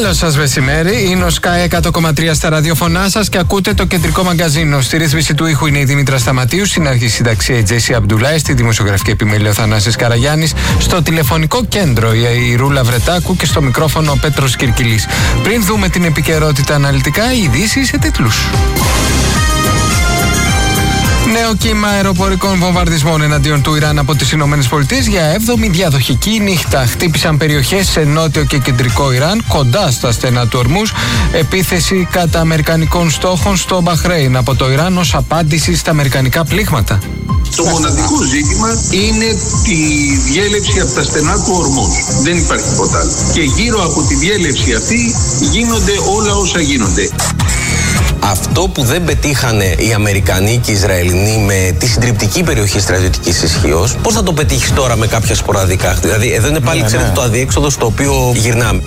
Καλό σας μεσημέρι, είναι ο Sky 100,3 στα ραδιοφωνά σας και ακούτε το κεντρικό μαγκαζίνο. Στη ρύθμιση του ήχου είναι η Δήμητρα Σταματίου, στην αρχή συνταξία η Τζέσι Αμπντουλάη, στη δημοσιογραφική επιμέλεια ο Θανάσης Καραγιάννης, στο τηλεφωνικό κέντρο η Ρούλα Βρετάκου και στο μικρόφωνο ο Πέτρος Κυρκυλής. Πριν δούμε την επικαιρότητα αναλυτικά, οι ειδήσεις σε τίτλους. Νέο κύμα αεροπορικών βομβαρδισμών εναντίον του Ιράν από τις ΗΠΑ για 7η διαδοχική νύχτα. Χτύπησαν περιοχές σε νότιο και κεντρικό Ιράν, κοντά στα στενά του Ορμούζ. Επίθεση κατά αμερικανικών στόχων στο Μπαχρέιν από το Ιράν ως απάντηση στα αμερικανικά πλήγματα. Το μοναδικό ζήτημα είναι η διέλευση από τα στενά του Ορμούζ. Δεν υπάρχει τίποτα άλλο. Και γύρω από τη διέλευση αυτή γίνονται όλα όσα γίνονται. Αυτό που δεν πετύχανε οι Αμερικανοί και οι Ισραηλινοί με τη συντριπτική περιοχή στρατιωτικής ισχύως, πώς θα το πετύχεις τώρα με κάποια σποραδικά? Δηλαδή, εδώ είναι πάλι, ξέρετε, το αδιέξοδο στο οποίο γυρνάμε.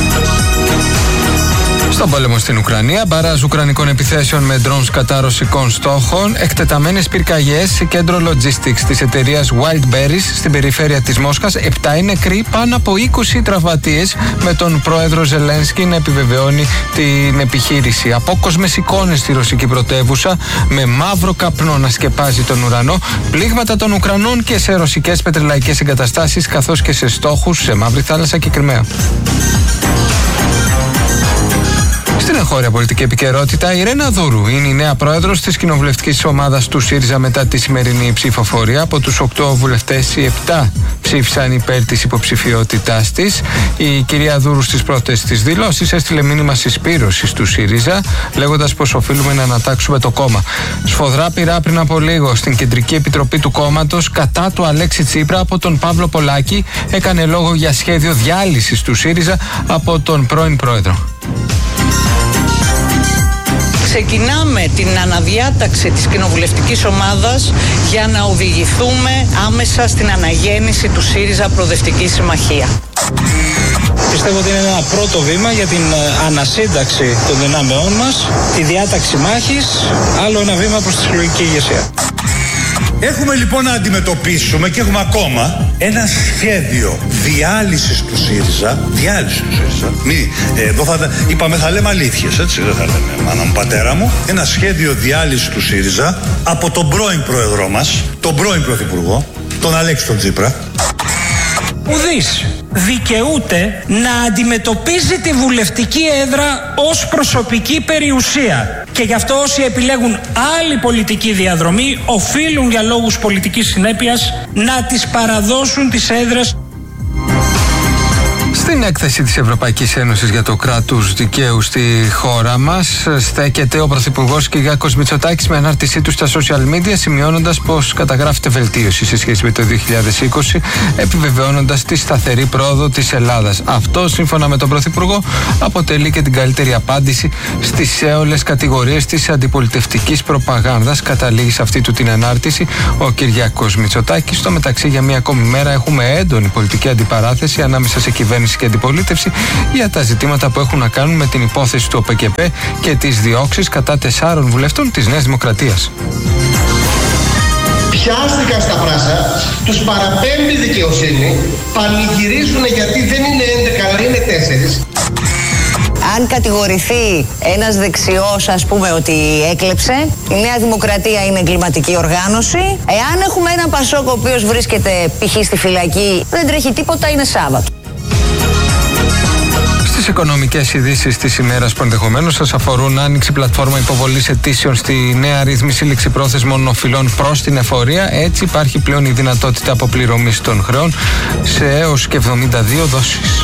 Στον πόλεμο στην Ουκρανία, μπαράζ ουκρανικών επιθέσεων με drones κατά ρωσικών στόχων, εκτεταμένες πυρκαγιές σε κέντρο logistics της εταιρείας Wildberries στην περιφέρεια της Μόσχας, 7 είναι νεκροί, πάνω από 20 τραυματίες, με τον πρόεδρο Ζελένσκι να επιβεβαιώνει την επιχείρηση. Απόκοσμες εικόνες στη ρωσική πρωτεύουσα, με μαύρο καπνό να σκεπάζει τον ουρανό, πλήγματα των Ουκρανών και σε ρωσικές πετρελαϊκές εγκαταστάσεις, καθώς και σε στόχους σε Μαύρη Θάλασσα και Κριμαία. Στην εγχώρια πολιτική επικαιρότητα, η Ρένα Δούρου είναι η νέα πρόεδρος της κοινοβουλευτικής ομάδας του ΣΥΡΙΖΑ μετά τη σημερινή ψηφοφορία. Από τους 8 βουλευτές, οι 7 ψήφισαν υπέρ της υποψηφιότητάς της. Η κυρία Δούρου στις πρώτες της δηλώσεις έστειλε μήνυμα συσπήρωσης του ΣΥΡΙΖΑ, λέγοντας πως οφείλουμε να ανατάξουμε το κόμμα. Σφοδρά πειρά πριν από λίγο στην Κεντρική Επιτροπή του κόμματος κατά του Αλέξη Τσίπρα από τον Παύλο Πολάκη, έκανε λόγο για σχέδιο διάλυσης του ΣΥΡΙΖΑ από τον πρώην πρόεδρο. Ξεκινάμε την αναδιάταξη της κοινοβουλευτικής ομάδας για να οδηγηθούμε άμεσα στην αναγέννηση του ΣΥΡΙΖΑ Προοδευτική Συμμαχία. Πιστεύω ότι είναι ένα πρώτο βήμα για την ανασύνταξη των δυνάμεών μας, τη διάταξη μάχης, άλλο ένα βήμα προς τη συλλογική ηγεσία. Έχουμε λοιπόν να αντιμετωπίσουμε και έχουμε ακόμα ένα σχέδιο διάλυσης του ΣΥΡΙΖΑ. Εδώ είπαμε θα λέμε αλήθειες, έτσι δεν θα λέμε μάνα μου πατέρα μου. Ένα σχέδιο διάλυσης του ΣΥΡΙΖΑ από τον πρώην πρόεδρό μας, τον πρώην πρωθυπουργό, τον Αλέξη τον Τσίπρα. Ουδής δικαιούται να αντιμετωπίζει τη βουλευτική έδρα ως προσωπική περιουσία. Και γι' αυτό όσοι επιλέγουν άλλη πολιτική διαδρομή οφείλουν για λόγους πολιτικής συνέπειας να τις παραδώσουν τις έδρες. Στην έκθεση της Ευρωπαϊκής Ένωσης για το κράτος δικαίου στη χώρα μας στέκεται ο Πρωθυπουργός Κυριάκος Μητσοτάκης με ανάρτησή του στα social media, σημειώνοντας πως καταγράφεται βελτίωση σε σχέση με το 2020, επιβεβαιώνοντας τη σταθερή πρόοδο της Ελλάδας. Αυτό, σύμφωνα με τον Πρωθυπουργό, αποτελεί και την καλύτερη απάντηση στις έολες κατηγορίες της αντιπολιτευτικής προπαγάνδας. Καταλήγει σε αυτή του την ανάρτηση ο Κυριάκος Μητσοτάκης. Στο μεταξύ, για μία ακόμη μέρα έχουμε έντονη πολιτική αντιπαράθεση ανάμεσα σε κυβέρνηση και αντιπολίτευση για τα ζητήματα που έχουν να κάνουν με την υπόθεση του ΟΠΕΚΕΠΕ και τις διώξεις κατά 4 βουλευτών της Νέας Δημοκρατίας. Πιάστηκαν στα πράσα, τους παραπέμπει δικαιοσύνη, πανηγυρίζουν γιατί δεν είναι 11 αλλά είναι 4. Αν κατηγορηθεί ένας δεξιός, ας πούμε, ότι έκλεψε, η Νέα Δημοκρατία είναι εγκληματική οργάνωση. Εάν έχουμε έναν Πασόκ ο οποίος βρίσκεται π.χ. στη φυλακή, δεν τρέχει τίποτα, είναι Σάββατο. Στις οικονομικές ειδήσεις της ημέρας που ενδεχομένως σας αφορούν, άνοιξη πλατφόρμα υποβολής αιτήσεων στη νέα ρύθμιση ληξιπρόθεσμων οφειλών προς την εφορία. Έτσι υπάρχει πλέον η δυνατότητα αποπληρωμής των χρεών σε έως και 72 δόσεις.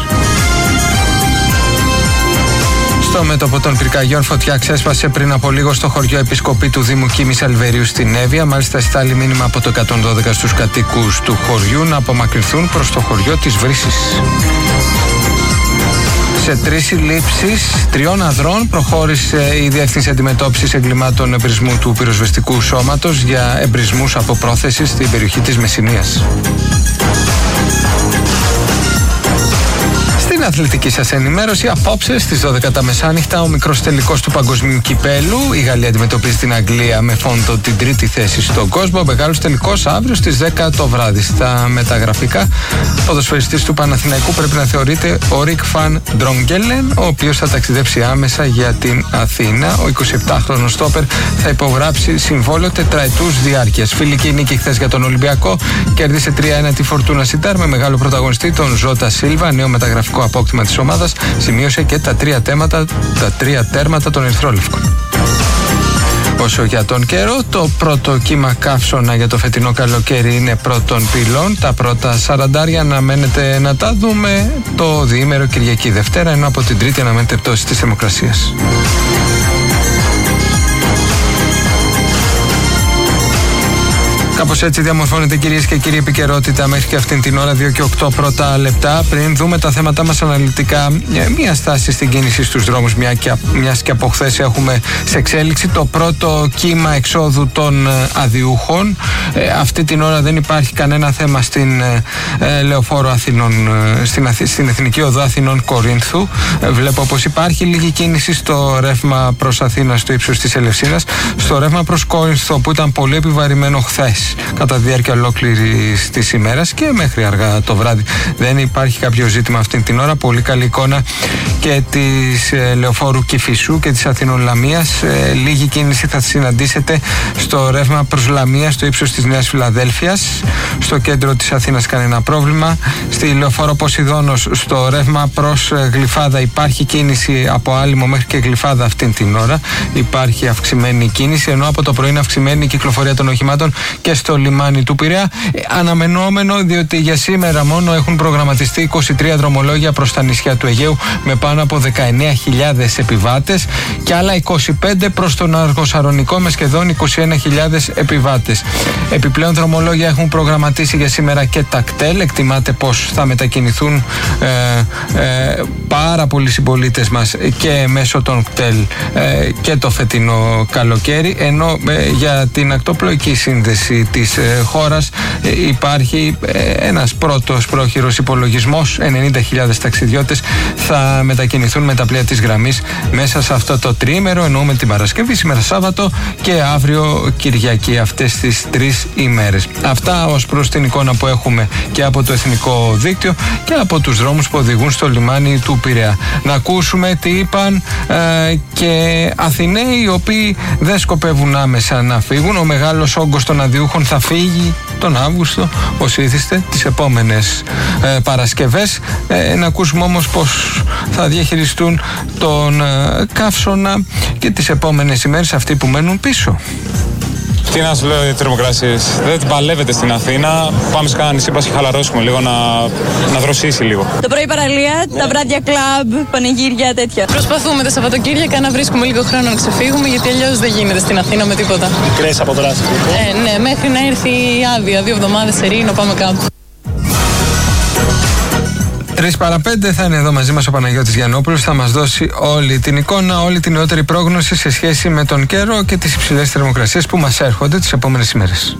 Στο μέτωπο των πυρκαγιών, φωτιά ξέσπασε πριν από λίγο στο χωριό Επισκοπή του Δήμου Κίμης Αλβερίου στην Εύβοια. Μάλιστα, στάλει μήνυμα από το 112 στους κατοίκους του χωριού να απομακρυνθούν προς το χωριό της Βρύσης. Σε 3 συλλήψεις 3 ανδρών προχώρησε η Διεύθυνση Αντιμετώπισης Εγκλημάτων Εμπρισμού του Πυροσβεστικού Σώματος για εμπρισμούς από πρόθεση στην περιοχή της Μεσσηνίας. Στην αθλητική σας ενημέρωση, απόψε στις 12 τα μεσάνυχτα, ο μικρός τελικός του Παγκοσμίου Κυπέλου. Η Γαλλία αντιμετωπίζει την Αγγλία με φόντο την τρίτη θέση στον κόσμο. Ο μεγάλος τελικός αύριο στις 10 το βράδυ. Στα μεταγραφικά, ο ποδοσφαιριστής του Παναθηναϊκού πρέπει να θεωρείται ο Ρικ Φαν Ντρόγκελεν, ο οποίος θα ταξιδέψει άμεσα για την Αθήνα. Ο 27χρονος στόπερ θα υπογράψει συμβόλαιο τετραετούς διάρκειας. Φιλική νίκη χθες για τον Ολυμπιακό. Κέρδισε 3-1 τη Φορτούνα Σιτάρ με μεγάλο πρωταγωνιστή τον Ζώτα Σίλβα. Νέο μεταγραφικό απόκτημα της ομάδας. Σημείωσε και τα τρία τέρματα των Ερυθρόλευκων. Όσο για τον καιρό, το πρώτο κύμα καύσωνα για το φετινό καλοκαίρι είναι πρώτων πυλών. Τα πρώτα 40 αναμένεται να τα δούμε το διήμερο Κυριακή Δευτέρα, ενώ από την Τρίτη αναμένεται πτώση της θερμοκρασίας. Κάπως έτσι διαμορφώνεται, κυρίες και κύριοι, επικαιρότητα μέχρι και αυτήν την ώρα, 2 και 8 πρώτα λεπτά. Πριν δούμε τα θέματά μας αναλυτικά, μία στάση στην κίνηση στους δρόμους, μιας και από χθες έχουμε σε εξέλιξη το πρώτο κύμα εξόδου των αδειούχων. Αυτή την ώρα δεν υπάρχει κανένα θέμα στην Λεωφόρο Αθηνών, στην Εθνική Οδό Αθηνών Κορίνθου. Βλέπω πως υπάρχει λίγη κίνηση στο ρεύμα προς Αθήνα στο ύψος της Ελευσίνας. Στο ρεύμα προς Κόρινθο, που ήταν πολύ επιβαρημένο χθες κατά τη διάρκεια ολόκληρης της ημέρας και μέχρι αργά το βράδυ, δεν υπάρχει κάποιο ζήτημα αυτή την ώρα. Πολύ καλή εικόνα και της Λεωφόρου Κηφισού και της Αθηνών Λαμίας. Λίγη κίνηση θα συναντήσετε στο ρεύμα προς Λαμία στο ύψος της Νέας Φιλαδέλφειας. Στο κέντρο της Αθήνας κανένα πρόβλημα. Στη Λεωφόρο Ποσειδώνος στο ρεύμα προς Γλυφάδα υπάρχει κίνηση από Άλυμο μέχρι και Γλυφάδα αυτή την ώρα. Υπάρχει αυξημένη κίνηση, ενώ από το πρωί είναι αυξημένη η κυκλοφορία των οχημάτων και στο λιμάνι του Πειραιά. Αναμενόμενο, διότι για σήμερα μόνο έχουν προγραμματιστεί 23 δρομολόγια προς τα νησιά του Αιγαίου με πάνω από 19.000 επιβάτες και άλλα 25 προς τον Αργοσαρονικό με σχεδόν 21.000 επιβάτες. Επιπλέον δρομολόγια έχουν προγραμματίσει για σήμερα και τα κτέλ. Εκτιμάται πως θα μετακινηθούν πάρα πολλοί συμπολίτες μας και μέσω των κτέλ και το φετινό καλοκαίρι, ενώ για την ακτοπλοϊκή σύνδεση της χώρας υπάρχει ένας πρώτος πρόχειρος υπολογισμός. 90.000 ταξιδιώτες θα μετακινηθούν με τα πλοία της γραμμής μέσα σε αυτό το τριήμερο, εννοούμε την Παρασκευή, σήμερα Σάββατο και αύριο Κυριακή, αυτές τις 3 ημέρες. Αυτά ως προς την εικόνα που έχουμε και από το Εθνικό Δίκτυο και από τους δρόμους που οδηγούν στο λιμάνι του Πειραιά. Να ακούσουμε τι είπαν και Αθηναίοι οι οποίοι δεν σκοπεύουν άμεσα να φύγουν. Ο μεγάλος όγκος των αδειούχων θα φύγει τον Αύγουστο, ως ήθιστε, τις επόμενες Παρασκευές. Να ακούσουμε όμως πως θα διαχειριστούν τον καύσωνα και τις επόμενες ημέρες αυτοί που μένουν πίσω. Τι να σου λέω για θερμοκρασίες. Δεν την παλεύετε στην Αθήνα. Πάμε σε κάνα νησί, πας και χαλαρώσουμε λίγο, να δροσίσει λίγο. Το πρωί παραλία, τα βράδια κλαμπ, πανηγύρια, τέτοια. Προσπαθούμε τα Σαββατοκύριακα να βρίσκουμε λίγο χρόνο να ξεφύγουμε, γιατί αλλιώς δεν γίνεται στην Αθήνα με τίποτα. Μικρές αποδράσεις. Ναι, μέχρι να έρθει η άδεια, 2 εβδομάδες σε Ρήνο, πάμε κάπου. 3 παρά 5 θα είναι εδώ μαζί μας ο Παναγιώτης Γιαννόπουλος. Θα μας δώσει όλη την εικόνα, όλη την νεότερη πρόγνωση σε σχέση με τον καιρό και τις υψηλές θερμοκρασίες που μας έρχονται τις επόμενες ημέρες.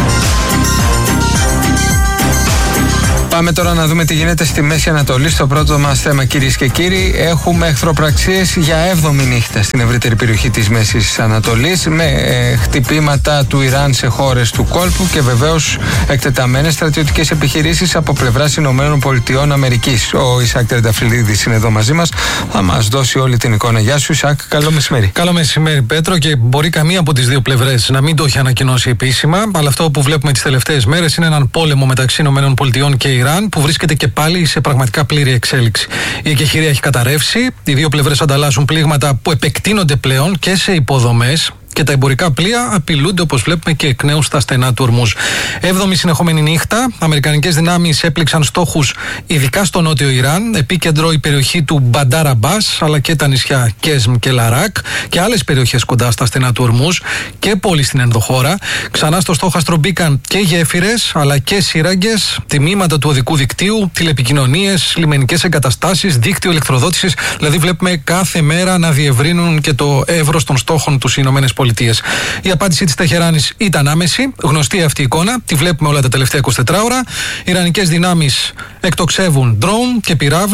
Πάμε τώρα να δούμε τι γίνεται στη Μέση Ανατολή. Στο πρώτο μας θέμα, κυρίες και κύριοι, έχουμε εχθροπραξίες για 7η νύχτα στην ευρύτερη περιοχή της Μέσης Ανατολής, με χτυπήματα του Ιράν σε χώρες του κόλπου και βεβαίως εκτεταμένες στρατιωτικές επιχειρήσεις από πλευράς Ηνωμένων Πολιτειών Αμερικής. Ο Ισάκ Τρενταφυλλίδης είναι εδώ μαζί μας. Θα μας δώσει όλη την εικόνα. Γεια σου, Ισάκ. Καλό μεσημέρι. Καλό μεσημέρι, Πέτρο. Και μπορεί καμία από τις δύο πλευρές να μην το έχει ανακοινώσει επίσημα, αλλά αυτό που βλέπουμε τις τελευταίες μέρες είναι έναν πόλεμο μεταξύ Ηνωμένων Πολιτειών και Ιράν, που βρίσκεται και πάλι σε πραγματικά πλήρη εξέλιξη. Η εκεχηρία έχει καταρρεύσει, οι δύο πλευρές ανταλλάσσουν πλήγματα που επεκτείνονται πλέον και σε υποδομές. Και τα εμπορικά πλοία απειλούνται, όπως βλέπουμε, και εκ νέου στα στενά του Ορμούζ. 7η συνεχόμενη νύχτα, αμερικανικές δυνάμεις έπληξαν στόχους ειδικά στο νότιο Ιράν, επίκεντρο η περιοχή του Μπαντάρ Αμπάς, αλλά και τα νησιά Κέσμ και Λαράκ και άλλες περιοχές κοντά στα στενά του Ορμούζ και πόλεις στην ενδοχώρα. Ξανά στο στόχαστρο μπήκαν και γέφυρες, αλλά και σύραγγες, τμήματα του οδικού δικτύου, τηλεπικοινωνίες, λιμενικές εγκαταστάσεις, δίκτυο ηλεκτροδότησης. Δηλαδή, βλέπουμε κάθε μέρα να διευρύνουν και το εύρος των στόχων τους οι ΗΠΑ. Η απάντηση της Τεχεράνης ήταν άμεση, γνωστή αυτή η εικόνα, τη βλέπουμε όλα τα τελευταία 24 ώρα. Οι ιρανικές δυνάμεις εκτοξεύουν ντρόουν και πυράβλους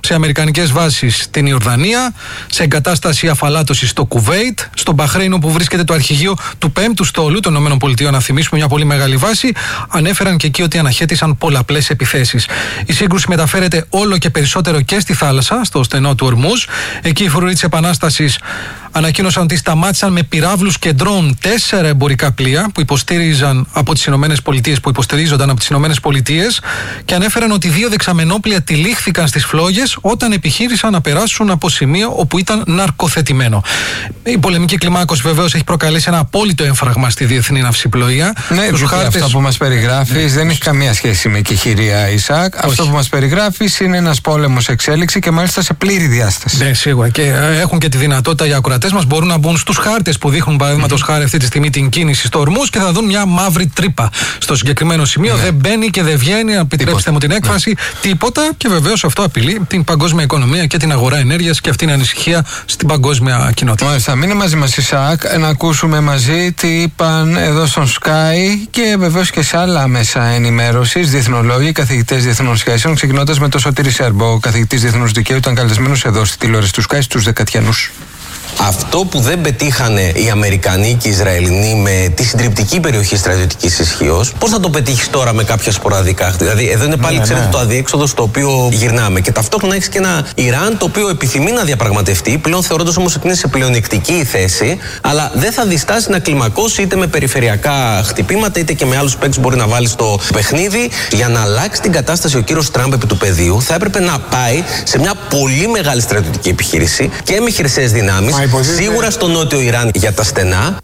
σε αμερικανικές βάσεις στην Ιορδανία, σε εγκατάσταση αφαλάτωσης στο Κουβέιτ, στο Μπαχρέιν όπου βρίσκεται το αρχηγείο του 5ου στόλου των ΗΠΑ, να θυμίσουμε μια πολύ μεγάλη βάση. Ανέφεραν και εκεί ότι αναχέτησαν πολλαπλές επιθέσεις. Η σύγκρουση μεταφέρεται όλο και περισσότερο και στη θάλασσα, στο στενό του Ορμούζ. Εκεί οι φρουροί της Επανάστασης ανακοίνωσαν ότι σταμάτησαν με πυράβλους και ντρόουν 4 εμπορικά πλοία που υποστήριζονταν από τις Ηνωμένες Πολιτείες και ανέφεραν ότι 2 δεξαμενόπλοια τυλίχθηκαν στις φλόγες όταν επιχείρησαν να περάσουν από σημείο όπου ήταν ναρκοθετημένο. Η πολεμική κλιμάκωση βεβαίως έχει προκαλέσει ένα απόλυτο έμφραγμα στη διεθνή ναυσιπλοεία. Ναι, αυτό που μας περιγράφεις δεν έχει καμία σχέση με κεχηρία, Ισακ. Όχι. Αυτό που μας περιγράφεις είναι ένας πόλεμος εξέλιξη και μάλιστα σε πλήρη διάσταση. Ναι, σίγουρα. Και έχουν και τη δυνατότητα οι ακροατές μας μπορούν να μπουν στους χάρτες που δείχνουν παραδείγματος χάρη αυτή τη στιγμή την κίνηση στο Ορμούζ και θα δουν μια μαύρη τρύπα στο συγκεκριμένο σημείο. Ναι. Δεν μπαίνει και δεν βγαίνει, επιτρέψτε μου την έκφραση, τίποτα. Και βεβαίως αυτό απειλεί την παγκόσμια οικονομία και την αγορά ενέργειας και αυτή είναι ανησυχία στην παγκόσμια κοινότητα. Μάλιστα, μείνε μαζί μας, Ισακ, να ακούσουμε μαζί τι είπαν εδώ στον Sky και βεβαίως και σε άλλα μέσα ενημέρωσης, διεθνολόγοι, καθηγητές διεθνών σχέσεων, ξεκινώντας με τον Σωτήρη Σέρμπο, καθηγητής διεθνούς δικαίου, ήταν καλεσμένος εδώ στη τηλεόραση του Sky στους Δεκατιανούς. Αυτό που δεν πετύχανε οι Αμερικανοί και οι Ισραηλινοί με τη συντριπτική περιοχή στρατιωτικής ισχύως, πώς θα το πετύχεις τώρα με κάποια σποραδικά? Δηλαδή, εδώ είναι πάλι, ξέρετε, το αδιέξοδο στο οποίο γυρνάμε. Και ταυτόχρονα έχεις και ένα Ιράν το οποίο επιθυμεί να διαπραγματευτεί, πλέον θεωρώντας όμως ότι είναι σε πλεονεκτική θέση, αλλά δεν θα διστάσει να κλιμακώσει είτε με περιφερειακά χτυπήματα είτε και με άλλους παίκτες μπορεί να βάλει στο παιχνίδι. Για να αλλάξει την κατάσταση ο κύριος Τραμπ επί του πεδίου, θα έπρεπε να πάει σε μια πολύ μεγάλη στρατιωτική επιχείρηση και με χερσαίες δυνάμεις. Σίγουρα στο νότιο Ιράν για τα στενά.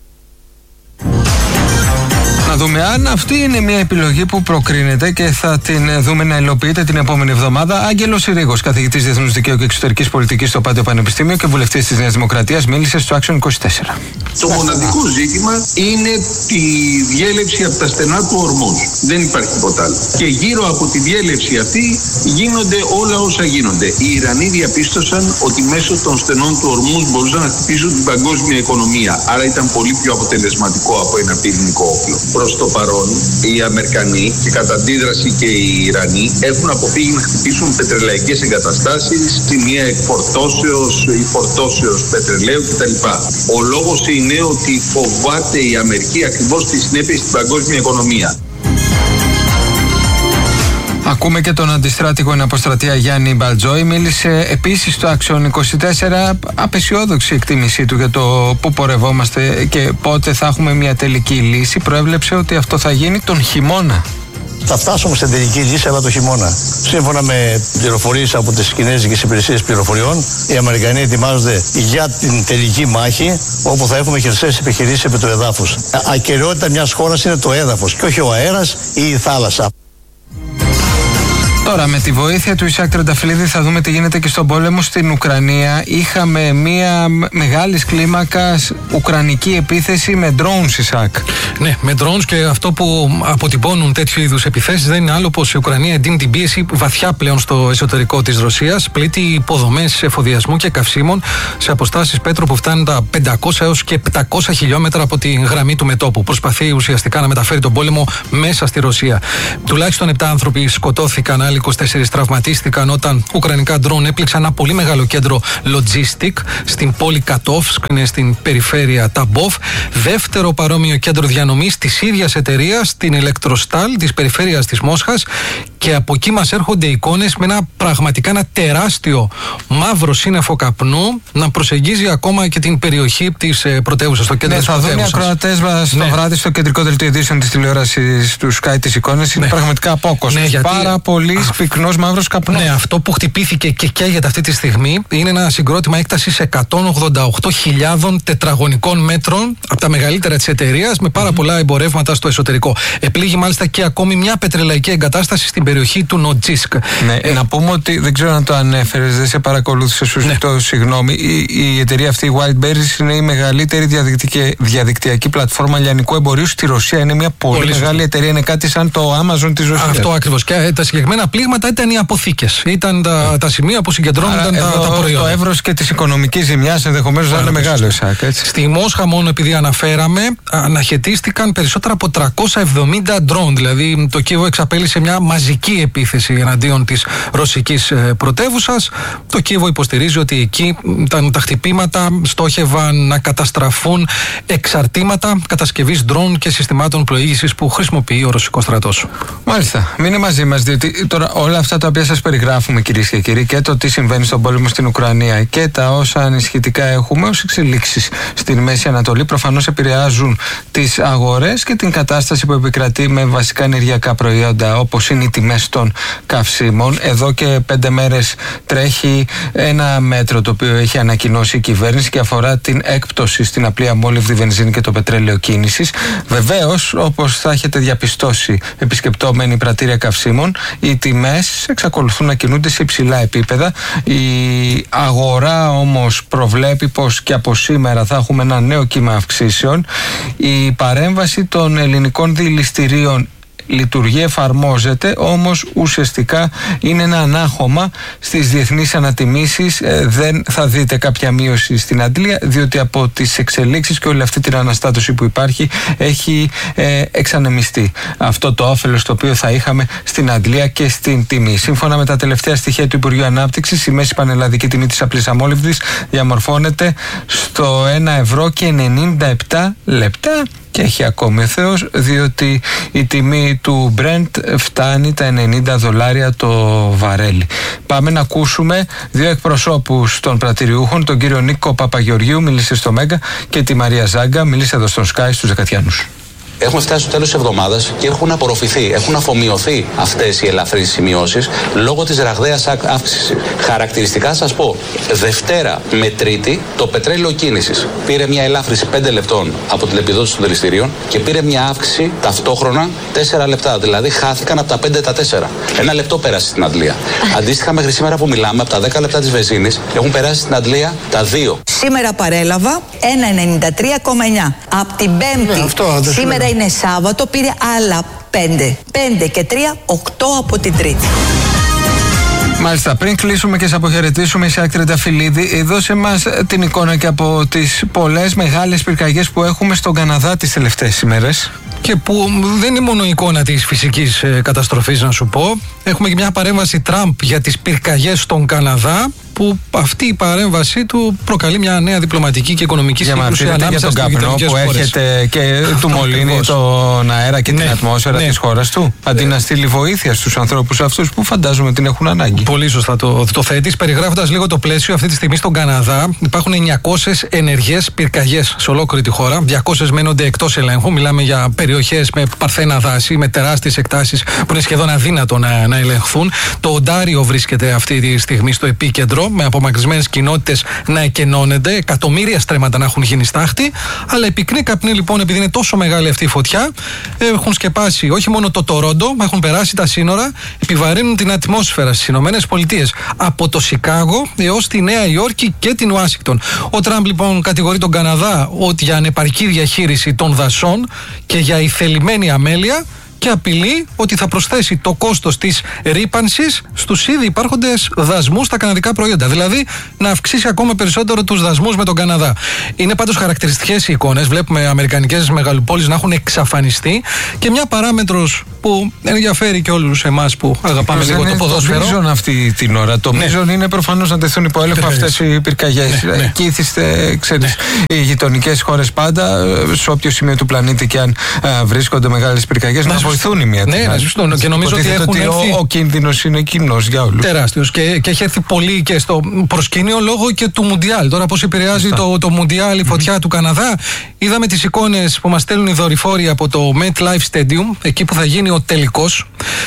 Να δούμε αν αυτή είναι μια επιλογή που προκρίνεται και θα την δούμε να υλοποιείται την επόμενη εβδομάδα. Άγγελος Συρίγος, καθηγητής διεθνούς δικαίου και εξωτερικής πολιτικής στο Πάντιο Πανεπιστήμιο και βουλευτής της Νέας Δημοκρατίας, μίλησε στο Action 24. Το μοναδικό ζήτημα είναι τη διέλευση από τα στενά του Ορμούζ. Δεν υπάρχει τίποτα άλλο. Και γύρω από τη διέλευση αυτή γίνονται όλα όσα γίνονται. Οι Ιρανοί διαπίστωσαν ότι μέσω των στενών του Ορμούζ μπορούσαν να χτυπήσουν την παγκόσμια οικονομία. Άρα ήταν πολύ πιο αποτελεσματικό από ένα πυρηνικό όπλο. Προς το παρόν, οι Αμερικανοί και κατά αντίδραση και οι Ιρανοί έχουν αποφύγει να χτυπήσουν πετρελαϊκές εγκαταστάσεις, σημεία εκφορτώσεως ή φορτώσεως πετρελαίου κτλ. Ο λόγος είναι ότι φοβάται η Αμερική ακριβώς τις συνέπειες στην παγκόσμια οικονομία. Ακούμε και τον αντιστράτηγο εν αποστρατεία Γιάννη Μπαλτζόη. Μίλησε επίσης στο Action 24, απεσιόδοξη εκτίμησή του για το πού πορευόμαστε και πότε θα έχουμε μια τελική λύση. Προέβλεψε ότι αυτό θα γίνει τον χειμώνα. Θα φτάσουμε στην τελική λύση, αλλά το χειμώνα. Σύμφωνα με πληροφορίες από τις Κινέζικες Υπηρεσίες Πληροφοριών, οι Αμερικανοί ετοιμάζονται για την τελική μάχη, όπου θα έχουμε χερσαίες επιχειρήσεις επί του εδάφους. Ακεραιότητα μιας χώρας είναι το έδαφος και όχι ο αέρας ή η θάλασσα. Τώρα με τη βοήθεια του Ισακ Τρενταφυλλίδη θα δούμε τι γίνεται και στον πόλεμο στην Ουκρανία. Είχαμε μια μεγάλης κλίμακας ουκρανική επίθεση με drones, Ισακ. Ναι, με drones, και αυτό που αποτυπώνουν τέτοιου είδους επιθέσεις δεν είναι άλλο πως η Ουκρανία εντείνει την πίεση βαθιά πλέον στο εσωτερικό της Ρωσίας. Πλήττει υποδομές εφοδιασμού και καυσίμων σε αποστάσεις πέτρου που φτάνουν τα 500 έως και 700 χιλιόμετρα από τη γραμμή του μετώπου. Προσπαθεί ουσιαστικά να μεταφέρει τον πόλεμο μέσα στη Ρωσία. Τουλάχιστον 7 άνθρωποι σκοτώθηκαν, άλλοι 24 τραυματίστηκαν όταν ουκρανικά ντρόουν έπληξαν ένα πολύ μεγάλο κέντρο logistic στην πόλη Κατόφσκ, είναι στην περιφέρεια Ταμπόφ. Δεύτερο παρόμοιο κέντρο διανομής της ίδιας εταιρείας, την Ηλεκτροστάλ της περιφέρειας της Μόσχας, και από εκεί μας έρχονται εικόνες με πραγματικά ένα τεράστιο μαύρο σύννεφο καπνού να προσεγγίζει ακόμα και την περιοχή της πρωτεύουσας, το κέντρο της πρωτεύουσας. Θα δουν οι ακροατές μας το βράδυ στο κεντρικό δελτίο ειδήσεων της τηλεόρασης του Sky τις εικόνες. Είναι πραγματικά απόκοσμος. Πάρα πολύ πυκνός μαύρος καπνός. Ναι, αυτό που χτυπήθηκε και καίγεται αυτή τη στιγμή είναι ένα συγκρότημα έκτασης 188.000 τετραγωνικών μέτρων, από τα μεγαλύτερα της εταιρείας, με πάρα πολλά εμπορεύματα στο εσωτερικό. Επλήγει μάλιστα και ακόμη μια πετρελαϊκή εγκατάσταση στην περιοχή του Νοτζίσκ. Ναι, να πούμε ότι δεν ξέρω αν το ανέφερες, δεν σε παρακολούθησε, σου ζητώ συγγνώμη. Η εταιρεία αυτή, η Wildberries, είναι η μεγαλύτερη διαδικτυακή πλατφόρμα λιανικού εμπορίου στη Ρωσία. Είναι μια πολύ μεγάλη εταιρεία, είναι κάτι σαν το Amazon της Ρωσίας. Αυτό ακριβώς. Και τα συγκεκριμένα πλήγματα ήταν οι αποθήκες. Ήταν τα σημεία που συγκεντρώνονταν τα προϊόντα. Το εύρος και της οικονομικής ζημιάς ενδεχομένως να είναι μεγάλο, Ισακ. Στη Μόσχα, μόνο επειδή αναφέραμε, αναχαιτίστηκαν περισσότερα από 370 ντρόουν. Δηλαδή το Κίεβο εξαπέλυσε μια μαζική μαζική επίθεση εναντίον της ρωσικής πρωτεύουσας. Το Κίεβο υποστηρίζει ότι εκεί τα χτυπήματα στόχευαν να καταστραφούν εξαρτήματα κατασκευής ντρόουν και συστημάτων πλοήγησης που χρησιμοποιεί ο ρωσικός στρατός. Μάλιστα. Μείνε μαζί μας, διότι τώρα όλα αυτά τα οποία σας περιγράφουμε, κυρίες και κύριοι, και το τι συμβαίνει στον πόλεμο στην Ουκρανία και τα όσα ανησυχητικά έχουμε ως εξελίξεις στην Μέση Ανατολή, προφανώς επηρεάζουν τις αγορές και την κατάσταση που επικρατεί με βασικά ενεργειακά προϊόντα, όπως είναι οι τιμές των καυσίμων. Εδώ και 5 μέρες τρέχει ένα μέτρο το οποίο έχει ανακοινώσει η κυβέρνηση και αφορά την έκπτωση στην απλή αμόλυβδη βενζίνη και το πετρέλαιο κίνησης. Βεβαίως, όπως θα έχετε διαπιστώσει επισκεπτόμενοι πρατήρια καυσίμων, οι τιμές εξακολουθούν να κινούνται σε υψηλά επίπεδα. Η αγορά όμως προβλέπει πως και από σήμερα θα έχουμε ένα νέο κύμα αυξήσεων. Η παρέμβαση των ελληνικών δηληστηρίων λειτουργεί, εφαρμόζεται, όμως ουσιαστικά είναι ένα ανάχωμα στις διεθνείς ανατιμήσεις. Δεν θα δείτε κάποια μείωση στην αντλία, διότι από τις εξελίξεις και όλη αυτή την αναστάτωση που υπάρχει έχει εξανεμιστεί αυτό το όφελος το οποίο θα είχαμε στην αντλία και στην τιμή. Σύμφωνα με τα τελευταία στοιχεία του Υπουργείου Ανάπτυξης, η μέση πανελλαδική τιμή της απλής αμόλυβδης διαμορφώνεται στο 1,97 ευρώ. Και έχει ακόμη ο Θεός, διότι η τιμή του Brent φτάνει τα $90 το βαρέλι. Πάμε να ακούσουμε δύο εκπροσώπους των πρατηριούχων, τον κύριο Νίκο Παπαγεωργίου, μίλησε στο Μέγκα, και τη Μαρία Ζάγκα, μίλησε εδώ στον Sky στους Δεκατιάνους. Έχουμε φτάσει στο τέλος της εβδομάδας και έχουν απορροφηθεί, έχουν αφομοιωθεί αυτές οι ελαφρύς σημειώσεις λόγω της ραγδαίας αύξησης. Χαρακτηριστικά σας πω, Δευτέρα με Τρίτη το πετρέλαιο κίνησης πήρε μια ελάφρυση 5 λεπτών από την επιδότηση των δηληστηρίων και πήρε μια αύξηση ταυτόχρονα 4 λεπτά. Δηλαδή χάθηκαν από τα 5 τα 4. Ένα λεπτό πέρασε στην αντλία. Αντίστοιχα, μέχρι σήμερα που μιλάμε, από τα 10 λεπτά της βενζίνης έχουν περάσει στην αντλία τα 2. Σήμερα παρέλαβα 1,93,9. Από την Πέμπτη, σήμερα είναι Σάββατο, πήρε άλλα 5. 5 και 3, 8 από την Τρίτη. Μάλιστα, πριν κλείσουμε και σε αποχαιρετήσουμε, Ισαάκ Τριανταφυλλίδη, δώσε μας την εικόνα και από τις πολλές μεγάλες πυρκαγιές που έχουμε στον Καναδά τις τελευταίες ημέρες. Και που δεν είναι μόνο η εικόνα της φυσικής καταστροφής, να σου πω. Έχουμε και μια παρέμβαση Τραμπ για τις πυρκαγιές στον Καναδά, που αυτή η παρέμβασή του προκαλεί μια νέα διπλωματική και οικονομική σύγκρουση ανάμεσα στις γειτονικές χώρες. Που έρχεται και του μολύνει τον αέρα και την ατμόσφαιρα της χώρας του, αντί να στείλει βοήθεια στους ανθρώπους αυτούς που φαντάζομαι την έχουν ανάγκη. Πολύ σωστά το θέτεις. Περιγράφοντας λίγο το πλαίσιο, αυτή τη στιγμή στον Καναδά υπάρχουν 900 ενεργές πυρκαγιές σε ολόκληρη τη χώρα. 200 μένονται εκτός ελέγχου. Μιλάμε για περιοχές με παρθένα δάση, με τεράστιες εκτάσεις που είναι σχεδόν αδύνατο να ελεγχθούν. Το Οντάριο βρίσκεται αυτή τη στιγμή στο επίκεντρο, με απομακρυσμένες κοινότητες να εκενώνονται, εκατομμύρια στρέμματα να έχουν γίνει στάχτη. Αλλά οι πυκνοί καπνοί, λοιπόν, επειδή είναι τόσο μεγάλη αυτή η φωτιά, έχουν σκεπάσει όχι μόνο το Τορόντο, έχουν περάσει τα σύνορα, επιβαρύνουν την ατμόσφαιρα στις Ηνωμένες Πολιτείες, από το Σικάγο έως τη Νέα Υόρκη και την Ουάσιγκτον. Ο Τραμπ, λοιπόν, κατηγορεί τον Καναδά ότι για ανεπαρκή διαχείριση των δασών και για ηθελημένη αμέλεια, και απειλεί ότι θα προσθέσει το κόστος της ρύπανσης στους ήδη υπάρχοντες δασμούς στα καναδικά προϊόντα. Δηλαδή να αυξήσει ακόμα περισσότερο τους δασμούς με τον Καναδά. Είναι πάντως χαρακτηριστικές οι εικόνες. Βλέπουμε αμερικανικές μεγαλοπόλεις να έχουν εξαφανιστεί και μια παράμετρος που ενδιαφέρει και όλους εμάς που αγαπάμε λίγο το ποδόσφαιρο. Το μείζον αυτή την ώρα. Το μείζον είναι προφανώς να τεθούν υπό έλεγχο αυτές οι πυρκαγιές. Εκεί ήθιστε, ξέρεις, οι γειτονικές χώρες πάντα, σε όποιο σημείο του πλανήτη και αν βρίσκονται μεγάλες πυρκαγιές, να βοηθούν η μία την άλλη. Και νομίζω ότι ο κίνδυνος είναι κοινός για όλους. Τεράστιος. Και έχει έρθει πολύ και στο προσκήνιο λόγω και του Μουντιάλ. Τώρα, πώς επηρεάζει το Μουντιάλ η φωτιά του Καναδά. Είδαμε τις εικόνες που μας στέλνουν οι δορυφόροι από το MetLife Stadium, εκεί που θα γίνει ο τελικός.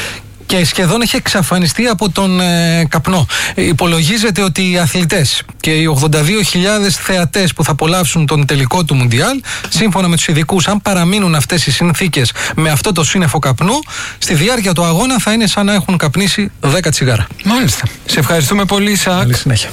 Και σχεδόν έχει εξαφανιστεί από τον καπνό. Υπολογίζεται ότι οι αθλητές και οι 82.000 θεατές που θα απολαύσουν τον τελικό του Μουντιάλ, σύμφωνα με τους ειδικούς, αν παραμείνουν αυτές οι συνθήκες με αυτό το σύννεφο καπνού, στη διάρκεια του αγώνα θα είναι σαν να έχουν καπνίσει 10 τσιγάρα. Μάλιστα. Σε ευχαριστούμε πολύ, Ισαάκ. Καλή συνέχεια.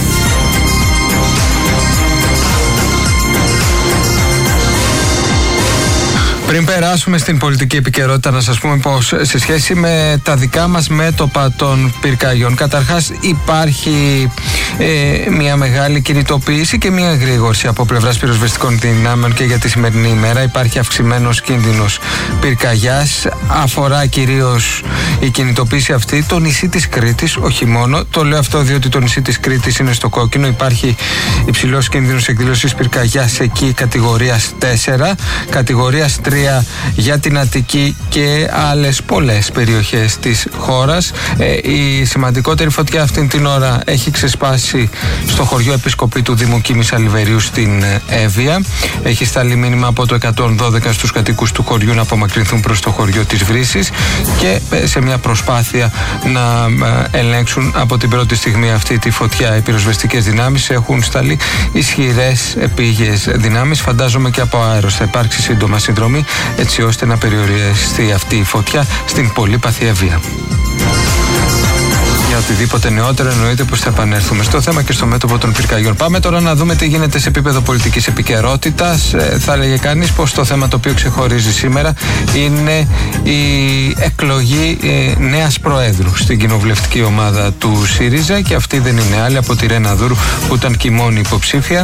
Πριν περάσουμε στην πολιτική επικαιρότητα, να σας πούμε πως σε σχέση με τα δικά μας μέτωπα των πυρκαγιών, καταρχάς υπάρχει μια μεγάλη κινητοποίηση και μια γρήγορση από πλευράς πυροσβεστικών δυνάμεων και για τη σημερινή ημέρα. Υπάρχει αυξημένος κίνδυνος πυρκαγιάς. Αφορά κυρίως η κινητοποίηση αυτή το νησί της Κρήτης, όχι μόνο. Το λέω αυτό διότι το νησί της Κρήτης είναι στο κόκκινο. Υπάρχει υψηλός κίνδυνος εκδήλωσης πυρκαγιάς εκεί κατηγορίας 4, κατηγορίας 3 για την Αττική και άλλες πολλές περιοχές της χώρας. Η σημαντικότερη φωτιά αυτήν την ώρα έχει ξεσπάσει στο χωριό Επισκοπή του Δήμου Κίμης Αλιβερίου στην Εύβοια. Έχει σταλεί μήνυμα από το 112 στους κατοίκους του χωριού να απομακρυνθούν προς το χωριό της Βρύσης και σε μια προσπάθεια να ελέγξουν από την πρώτη στιγμή αυτή τη φωτιά. Οι πυροσβεστικές δυνάμεις έχουν σταλεί ισχυρές επίγειες δυνάμεις. Φαντάζομαι και από αέρος θα υπάρξει σύντομα συνδρομή έτσι ώστε να περιοριστεί αυτή η φωτιά στην πολύπαθη Εύβοια. Για οτιδήποτε νεότερο εννοείται πως θα επανέλθουμε στο θέμα και στο μέτωπο των πυρκαγιών. Πάμε τώρα να δούμε τι γίνεται σε επίπεδο πολιτικής επικαιρότητας. Θα έλεγε κανείς πως το θέμα το οποίο ξεχωρίζει σήμερα είναι η εκλογή νέας Προέδρου στην κοινοβουλευτική ομάδα του ΣΥΡΙΖΑ και αυτή δεν είναι άλλη από τη Ρένα Δούρου που ήταν και η μόνη υποψήφια.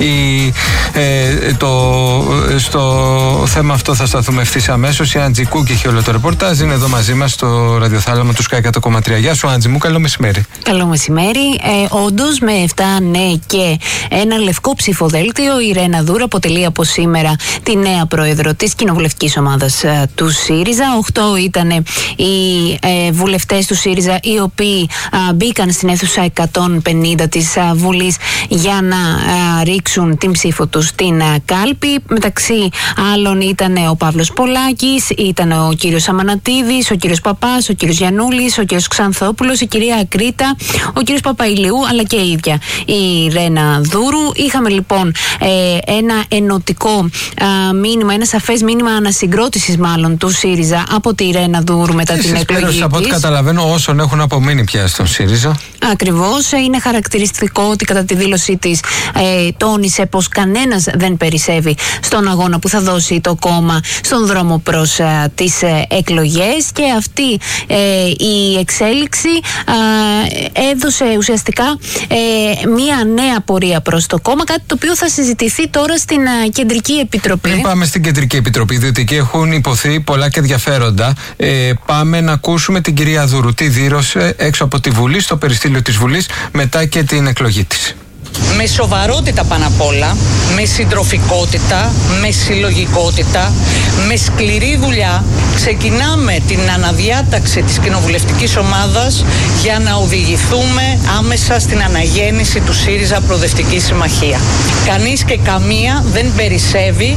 Στο θέμα αυτό θα σταθούμε ευθύς αμέσως. Η Άντζη Κούκ έχει όλο το ρεπορτάζ. Είναι εδώ μαζί μας στο ραδιοθάλαμο του Sky 100,3. Γεια σου Άντζη μου, καλό μεσημέρι. Καλό μεσημέρι. Όντως, με 7 ναι και ένα λευκό ψηφοδέλτιο, η Ρένα Δούρου αποτελεί από σήμερα τη νέα πρόεδρο της κοινοβουλευτικής ομάδας του ΣΥΡΙΖΑ. 8 ήταν οι βουλευτές του ΣΥΡΙΖΑ οι οποίοι μπήκαν στην αίθουσα 150 της Βουλής για να ρίξουν την ψήφο τους στην κάλπη. Μεταξύ άλλων ήταν ο Παύλος Πολάκης, ήταν ο κύριος Αμανατίδης, ο κύριος Παπάς, ο κύριος Γιαννούλης, ο κύριος Ξανθόπουλος, η κυρία Ακρίτα, ο κύριος Παπαϊλιού, αλλά και η ίδια η Ρένα Δούρου. Είχαμε λοιπόν ένα ενωτικό μήνυμα, ένα σαφές μήνυμα ανασυγκρότησης μάλλον του ΣΥΡΙΖΑ από τη Ρένα Δούρου μετά την εκλογή της. Από ό,τι καταλαβαίνω όσων έχουν απομείνει πια στον ΣΥΡΙΖΑ. Ακριβώς. Είναι χαρακτηριστικό ότι κατά τη δήλωσή της τόνισε πως κανένας δεν περισσεύει στον αγώνα που θα δώσει το κόμμα στον δρόμο προς τις εκλογές και αυτή η εξέλιξη έδωσε ουσιαστικά μία νέα πορεία προς το κόμμα, κάτι το οποίο θα συζητηθεί τώρα στην Κεντρική Επιτροπή. Πριν πάμε στην Κεντρική Επιτροπή, διότι εκεί έχουν υποθεί πολλά και ενδιαφέροντα, πάμε να ακούσουμε την κυρία Δούρου τι δήλωσε έξω από τη Βουλή, στο περιστήλιο της Βουλής, μετά και την εκλογή της. Με σοβαρότητα πάνω απ' όλα, με συντροφικότητα, με συλλογικότητα, με σκληρή δουλειά ξεκινάμε την αναδιάταξη της κοινοβουλευτικής ομάδας για να οδηγηθούμε άμεσα στην αναγέννηση του ΣΥΡΙΖΑ Προοδευτική Συμμαχία. Κανείς και καμία δεν περισσεύει.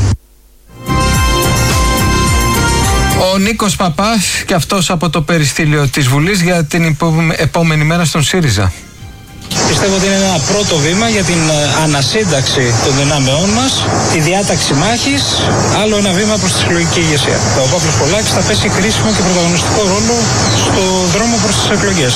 Ο Νίκος Παπάς και αυτός από το περιστήλιο της Βουλής για την επόμενη μέρα στον ΣΥΡΙΖΑ. Πιστεύω ότι είναι ένα πρώτο βήμα για την ανασύνταξη των δυνάμεών μας, τη διάταξη μάχης, άλλο ένα βήμα προς τη συλλογική ηγεσία. Ο Παύλος Πολάκης θα πέσει κρίσιμο και πρωταγωνιστικό ρόλο στο δρόμο προς τις εκλογές.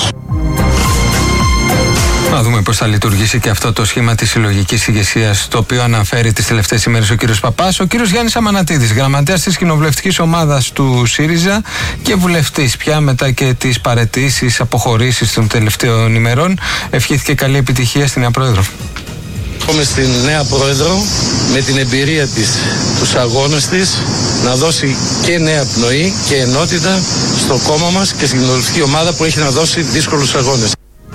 Να δούμε πώς θα λειτουργήσει και αυτό το σχήμα της συλλογικής ηγεσίας, το οποίο αναφέρει τις τελευταίες ημέρες ο κύριος Παπάς. Ο κύριος Γιάννης Αμανατίδης, γραμματέας της κοινοβουλευτικής ομάδας του ΣΥΡΙΖΑ και βουλευτής πια μετά και τις παραιτήσεις, αποχωρήσεις των τελευταίων ημερών, ευχήθηκε καλή επιτυχία στην νέα πρόεδρο. Έχουμε στην νέα πρόεδρο με την εμπειρία της, τους αγώνες της, να δώσει και νέα πνοή και ενότητα στο κόμμα μας και στην κοινοβουλευτική ομάδα που έχει να δώσει δύσκολους αγώνες.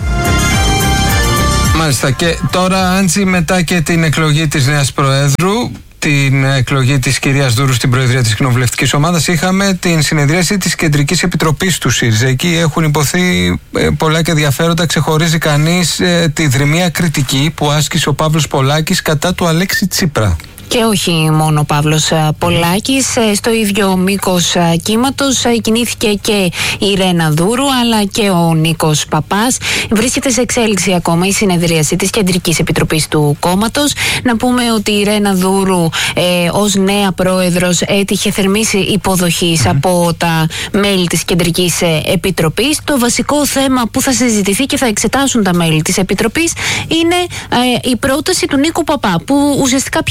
Μάλιστα, και τώρα Άντζη, μετά και την εκλογή της νέας Προέδρου, την εκλογή της κυρίας Δούρου στην Προεδρία της Κοινοβουλευτικής Ομάδας, είχαμε την συνεδρίαση της Κεντρικής Επιτροπής του ΣΥΡΙΖΑ. Εκεί έχουν υποθεί πολλά και ενδιαφέροντα. Ξεχωρίζει κανείς τη δρυμία κριτική που άσκησε ο Παύλος Πολάκης κατά του Αλέξη Τσίπρα. Και όχι μόνο ο Παύλος Πολάκης, στο ίδιο μήκος κύματος κινήθηκε και η Ρένα Δούρου αλλά και ο Νίκος Παπάς. Βρίσκεται σε εξέλιξη ακόμα η συνεδρίαση της Κεντρικής Επιτροπής του κόμματος. Να πούμε ότι η Ρένα Δούρου ως νέα πρόεδρος έτυχε θερμής υποδοχής από τα μέλη της Κεντρικής Επιτροπής. Το βασικό θέμα που θα συζητηθεί και θα εξετάσουν τα μέλη της Επιτροπής είναι η πρόταση του Νίκου Παπά, που ουσιαστικά πια είναι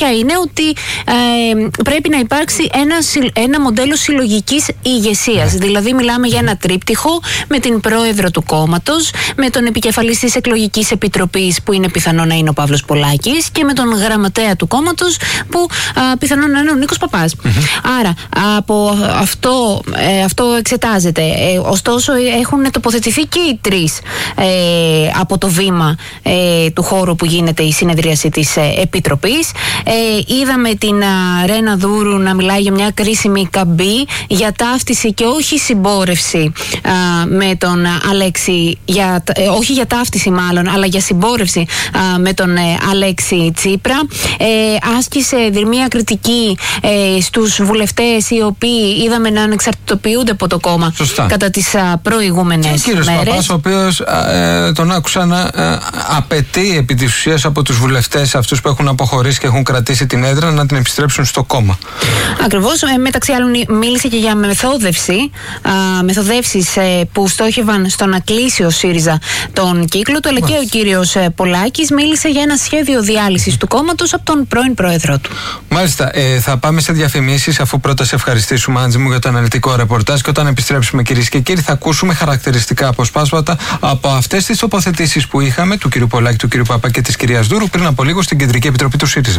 ότι πρέπει να υπάρξει ένα μοντέλο συλλογικής ηγεσίας. Δηλαδή μιλάμε για ένα τρίπτυχο με την πρόεδρο του κόμματος, με τον επικεφαλής της εκλογικής επιτροπής που είναι πιθανό να είναι ο Παύλος Πολάκης και με τον γραμματέα του κόμματος που πιθανόν να είναι ο Νίκος Παπάς. Άρα από αυτό εξετάζεται. Ωστόσο έχουν τοποθετηθεί και οι τρεις από το βήμα του χώρου που γίνεται η συνεδρίαση της Επιτροπής. Είδαμε την Ρένα Δούρου να μιλάει για μια κρίσιμη καμπή, για ταύτιση και όχι συμπόρευση με τον Αλέξη, όχι για ταύτιση μάλλον, αλλά για συμπόρευση με τον Αλέξη Τσίπρα. Άσκησε δειρμία κριτική στους βουλευτές οι οποίοι είδαμε να ανεξαρτητοποιούνται από το κόμμα. Σωστά. Κατά τις προηγούμενες μέρες. Ο κύριος Παπάς, ο οποίος τον άκουσα να απαιτεί επί της ουσίας από τους βουλευτές αυτούς που έχουν αποχωρήσει και έχουν κρατήσει την έδρα να την επιστρέψουν στο κόμμα. Ακριβώς. Μεταξύ άλλων μίλησε και για μεθοδεύσεις που στόχευαν στο να κλείσει ο ΣΥΡΙΖΑ τον κύκλο του, αλλά και ο κύριος Πολάκης μίλησε για ένα σχέδιο διάλυσης του κόμματος από τον πρώην πρόεδρο του. Μάλιστα. Θα πάμε σε διαφημίσεις, αφού πρώτα σε ευχαριστήσουμε, Άντζη μου, για το αναλυτικό ρεπορτάζ, και όταν επιστρέψουμε, κυρίες και κύριοι, θα ακούσουμε χαρακτηριστικά αποσπάσματα από αυτές τις τοποθετήσεις που είχαμε του κ. Πολάκη, του κ. Παπά και της κυρίας Δούρου πριν από λίγο στην Κεντρική Επιτροπή του ΣΥΡΙΖΑ.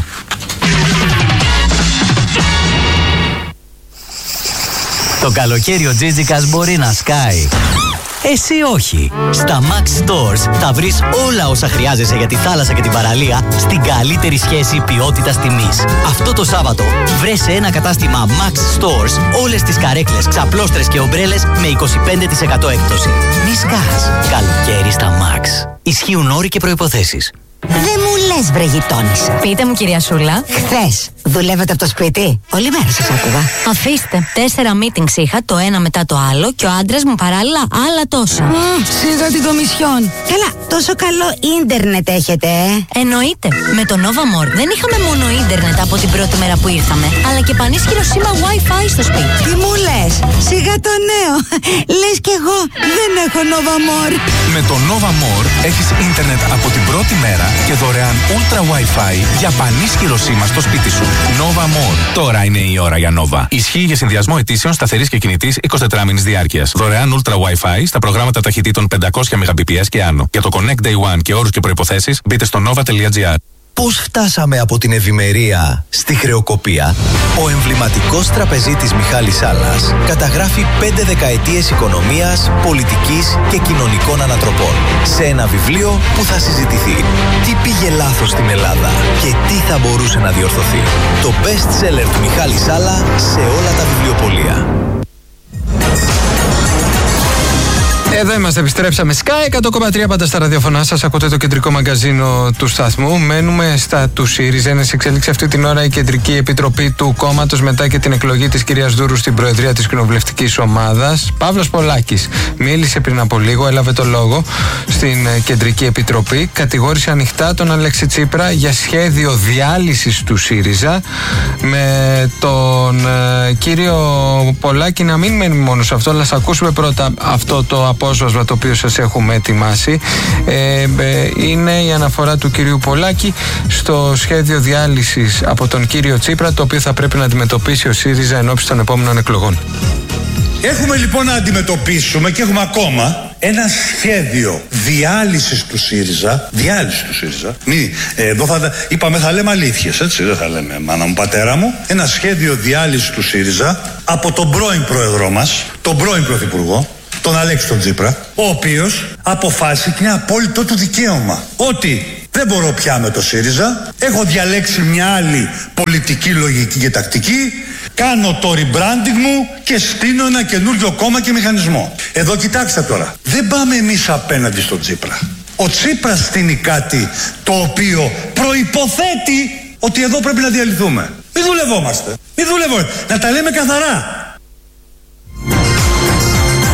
Το καλοκαίρι ο Τζίτζικας μπορεί να σκάει. Εσύ όχι. Στα Max Stores θα βρεις όλα όσα χρειάζεσαι για τη θάλασσα και την παραλία στην καλύτερη σχέση ποιότητας-τιμής. Αυτό το Σάββατο βρες σε ένα κατάστημα Max Stores όλες τις καρέκλες, ξαπλώστρες και ομπρέλες με 25% έκπτωση. Μη σκάς. Καλοκαίρι στα Max. Ισχύουν όροι και προϋποθέσεις. Δεν μου λες, βρε γειτόνισσα. Πείτε μου, κυρία Σούλα. Χθες δουλεύετε από το σπίτι? Όλη μέρα σας άκουγα. Αφήστε. 4 meetings είχα, το ένα μετά το άλλο, και ο άντρας μου παράλληλα άλλα τόσα. Σίγα την Κομισιόν. Καλά, τόσο καλό ίντερνετ έχετε, Εννοείται. Με το Nova More δεν είχαμε μόνο ίντερνετ από την πρώτη μέρα που ήρθαμε, αλλά και πανίσχυρο σήμα Wi-Fi στο σπίτι. Τι μου λες? Σιγά το νέο. Λες κι εγώ δεν έχω Nova More. Με το Nova More έχεις ίντερνετ από την πρώτη μέρα και δωρεάν Ultra Wi-Fi για πανίσχυρο σήμα στο σπίτι σου. Nova More. Τώρα είναι η ώρα για Nova. Ισχύει για συνδυασμό αιτήσεων σταθερής και κινητής 24 μήνες διάρκειας. Δωρεάν Ultra Wi-Fi στα προγράμματα ταχυτήτων 500 Mbps και άνω. Για το Connect Day One και όρους και προϋποθέσεις μπείτε στο nova.gr. Πώς φτάσαμε από την ευημερία στη χρεοκοπία? Ο εμβληματικός τραπεζίτης Μιχάλης Σάλλας καταγράφει 5 δεκαετίες οικονομίας, πολιτικής και κοινωνικών ανατροπών σε ένα βιβλίο που θα συζητηθεί. Τι πήγε λάθος στην Ελλάδα και τι θα μπορούσε να διορθωθεί. Το best seller του Μιχάλη Σάλλα σε όλα τα βιβλιοπωλεία. Εδώ είμαστε, επιστρέψαμε. Sky 100,3 πάντα στα ραδιοφωνά σας. Ακούτε το κεντρικό μαγκαζίνο του σταθμού. Μένουμε στα του ΣΥΡΙΖΑ. Είναι σε εξέλιξη αυτή την ώρα η Κεντρική Επιτροπή του κόμματος μετά και την εκλογή της κυρίας Δούρου στην Προεδρία της Κοινοβουλευτικής Ομάδας. Παύλος Πολάκης μίλησε πριν από λίγο, έλαβε το λόγο στην Κεντρική Επιτροπή. Κατηγόρησε ανοιχτά τον Αλέξη Τσίπρα για σχέδιο διάλυσης του ΣΥΡΙΖΑ. Με τον κύριο Πολάκη να μην μένει μόνο σε αυτό, αλλά ας ακούσουμε πρώτα αυτό το απόσπασμα το οποίο σας έχουμε ετοιμάσει. Είναι η αναφορά του κυρίου Πολάκη στο σχέδιο διάλυσης από τον κύριο Τσίπρα, το οποίο θα πρέπει να αντιμετωπίσει ο ΣΥΡΙΖΑ ενώπιση των επόμενων εκλογών. Έχουμε λοιπόν να αντιμετωπίσουμε και έχουμε ακόμα ένα σχέδιο διάλυσης του ΣΥΡΙΖΑ. Εδώ είπαμε θα λέμε αλήθειες, έτσι, δεν θα λέμε μάνα μου πατέρα μου. Ένα σχέδιο διάλυσης του ΣΥΡΙΖΑ από τον πρώην πρόεδρό μας, τον πρώην πρωθυπουργό, τον Αλέξη τον Τσίπρα, ο οποίος αποφάσισε, και είναι απόλυτο του δικαίωμα, ότι δεν μπορώ πια με το ΣΥΡΙΖΑ, έχω διαλέξει μια άλλη πολιτική λογική και τακτική, κάνω το rebranding μου και στείνω ένα καινούριο κόμμα και μηχανισμό. Εδώ κοιτάξτε τώρα, δεν πάμε εμείς απέναντι στον Τσίπρα. Ο Τσίπρας στείνει κάτι το οποίο προϋποθέτει ότι εδώ πρέπει να διαλυθούμε. Μην δουλευόμαστε. Να τα λέμε καθαρά.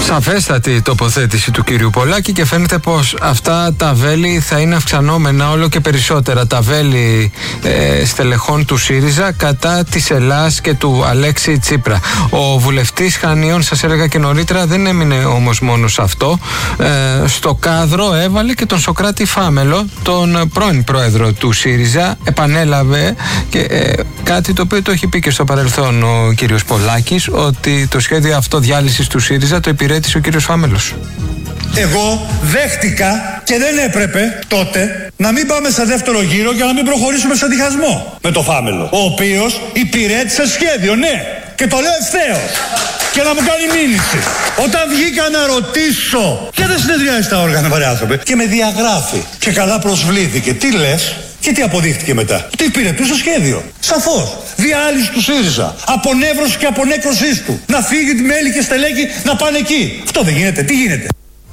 Σαφέστατη τοποθέτηση του κύριου Πολάκη και φαίνεται πως αυτά τα βέλη θα είναι αυξανόμενα όλο και περισσότερα. Τα βέλη στελεχών του ΣΥΡΙΖΑ κατά της Ελλάς και του Αλέξη Τσίπρα. Ο βουλευτής Χανίων, σας έλεγα και νωρίτερα, δεν έμεινε όμως μόνο σε αυτό. Στο κάδρο έβαλε και τον Σωκράτη Φάμελο, τον πρώην πρόεδρο του ΣΥΡΙΖΑ. Επανέλαβε και κάτι το οποίο το έχει πει και στο παρελθόν ο κύριος Πολάκης, ότι το σχέδιο αυτό διάλυσης του ΣΥΡΙΖΑ το υπηρέτησε ο κύριος Φάμελος. Εγώ δέχτηκα και δεν έπρεπε τότε να μην πάμε σε δεύτερο γύρο για να μην προχωρήσουμε σε διχασμό με το Φάμελο, ο οποίος υπηρέτησε σχέδιο, ναι, και το λέω ευθέως και να μου κάνει μήνυση. Όταν βγήκα να ρωτήσω και δεν συνεδριάζει τα όργανα, παρέα άνθρωπε, και με διαγράφει και καλά προσβλήθηκε. Τι λες? Και τι αποδείχτηκε μετά? Τι υπηρετούσε το σχέδιο. Σαφώς. Διάλυση του ΣΥΡΙΖΑ. Απονεύρωση και απονέκρωσής του. Να φύγει τη μέλη και στελέχη να πάνε εκεί. Αυτό δεν γίνεται. Τι γίνεται?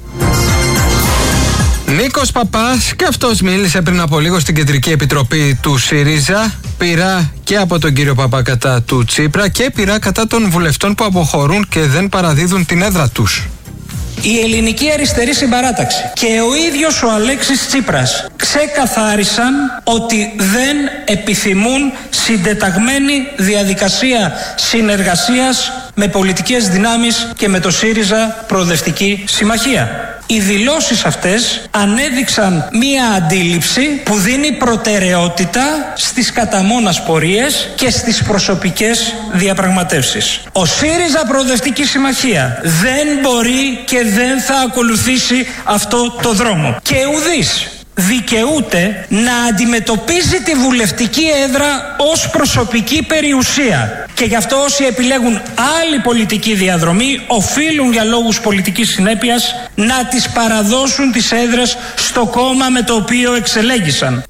Νίκος Παπάς και αυτός μίλησε πριν από λίγο στην Κεντρική Επιτροπή του ΣΥΡΙΖΑ. Πειρά και από τον κύριο Παπά κατά του Τσίπρα και πειρά κατά των βουλευτών που αποχωρούν και δεν παραδίδουν την έδρα τους. Η ελληνική αριστερή συμπαράταξη και ο ίδιος ο Αλέξης Τσίπρας ξεκαθάρισαν ότι δεν επιθυμούν συντεταγμένη διαδικασία συνεργασίας με πολιτικές δυνάμεις και με το ΣΥΡΙΖΑ Προοδευτική Συμμαχία. Οι δηλώσεις αυτές ανέδειξαν μία αντίληψη που δίνει προτεραιότητα στις καταμόνας πορείες και στις προσωπικές διαπραγματεύσεις. Ο ΣΥΡΙΖΑ Προοδευτική Συμμαχία δεν μπορεί και δεν θα ακολουθήσει αυτό το δρόμο. Και ουδής δικαιούται να αντιμετωπίζει τη βουλευτική έδρα ως προσωπική περιουσία. Και γι' αυτό όσοι επιλέγουν άλλη πολιτική διαδρομή οφείλουν για λόγους πολιτικής συνέπειας να τις παραδώσουν τις έδρες στο κόμμα με το οποίο εξελέγησαν.